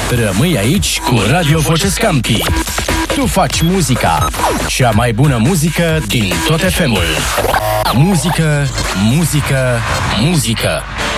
Rămâi aici cu Radio Voce Scampi. Tu faci muzica, cea mai bună muzică din tot FM-ul. Muzică, muzică, muzică.